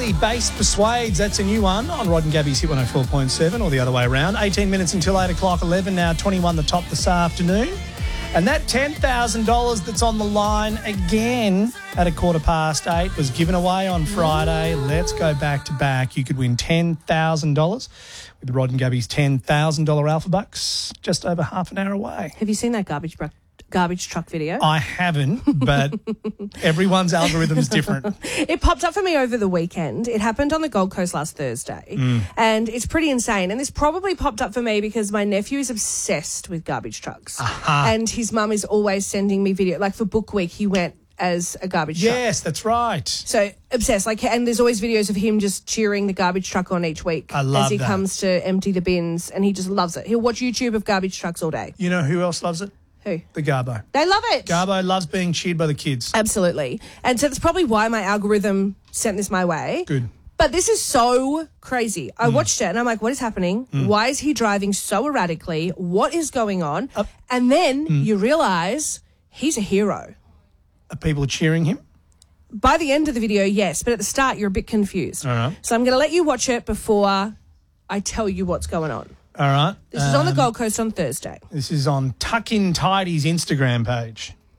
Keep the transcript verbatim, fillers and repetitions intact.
Bailey, Bass Persuades. That's a new one on Rod and Gabby's Hit one oh four point seven, or the other way around. eighteen minutes until eight o'clock, eleven now, twenty-one the top this afternoon. And that ten thousand dollars that's on the line again at a quarter past eight was given away on Friday. Let's go back to back. You could win ten thousand dollars with Rod and Gabby's ten thousand dollars Alpha Bucks just over half an hour away. Have you seen that garbage truck, garbage truck video? I haven't, but everyone's algorithm is different. It popped up for me over the weekend. It happened on the Gold Coast last Thursday, mm. and it's pretty insane. And this probably popped up for me because my nephew is obsessed with garbage trucks, uh-huh. and his mum is always sending me video. Like for Book Week, he went as a garbage yes, truck. Yes, that's right. So obsessed. Like, and there's always videos of him just cheering the garbage truck on each week I love as he that. comes to empty the bins, and he just loves it. He'll watch YouTube of garbage trucks all day. You know who else loves it? Who? The Garbo. They love it. Garbo loves being cheered by the kids. Absolutely. And so that's probably why my algorithm sent this my way. Good. But this is so crazy. I mm. watched it and I'm like, what is happening? Mm. Why is he driving so erratically? What is going on? Uh, and then mm. you realise he's a hero. Are people cheering him? By the end of the video, yes. But at the start, you're a bit confused. All right. So I'm going to let you watch it before I tell you what's going on. All right. This um, is on the Gold Coast on Thursday. This is on Tuck In Tidy's Instagram page.